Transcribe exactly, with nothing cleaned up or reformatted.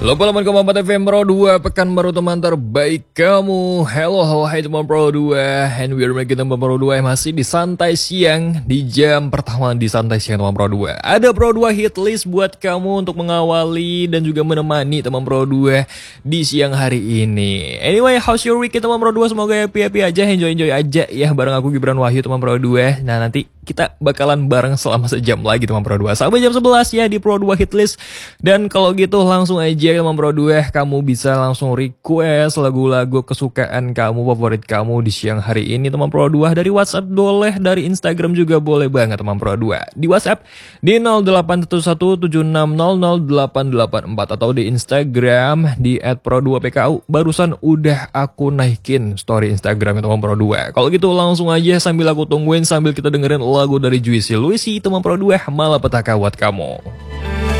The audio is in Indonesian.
Lomba-lomba Kompas F M Pro dua, pekan baru teman terbaik kamu. Hello, hello, hai teman Pro dua. And we are making teman Pro dua masih di santai siang, di jam pertama di santai siang teman Pro dua. Ada Pro dua hit list buat kamu untuk mengawali dan juga menemani teman Pro dua di siang hari ini. Anyway, how's your week teman Pro dua? Semoga happy-happy aja, enjoy-enjoy aja ya bareng aku Gibran Wahyu teman Pro dua. Nah, nanti kita bakalan bareng selama sejam lagi teman Pro dua sampai jam sebelas ya di Pro dua hit list. Dan kalau gitu langsung aja teman Pro dua, kamu bisa langsung request lagu-lagu kesukaan kamu, favorit kamu di siang hari ini teman Pro dua. Dari WhatsApp boleh, dari Instagram juga boleh banget teman Pro dua. Di WhatsApp di nol delapan satu satu tujuh enam nol nol delapan delapan empat atau di Instagram di et pro dua p k u. Barusan udah aku naikin story Instagram teman Pro dua. Kalau gitu langsung aja sambil aku tungguin, sambil kita dengerin lagu dari Juicy Luicy teman Pro dua, Malapetaka buat kamu.